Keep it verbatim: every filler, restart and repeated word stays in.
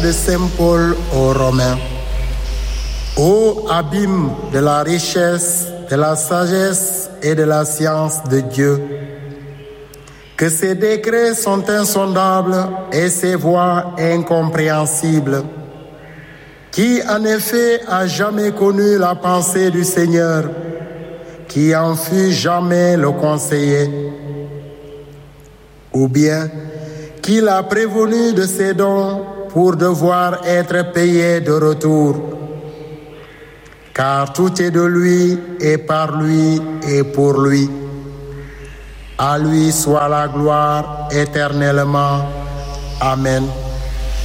de Saint Paul aux Romains. Ô abîme de la richesse, de la sagesse et de la science de Dieu, que ses décrets sont insondables et ses voies incompréhensibles. Qui en effet a jamais connu la pensée du Seigneur, qui en fut jamais le conseiller? Ou bien, qui l'a prévenu de ses dons pour devoir être payé de retour? Car tout est de lui et par lui et pour lui. À lui soit la gloire éternellement. Amen.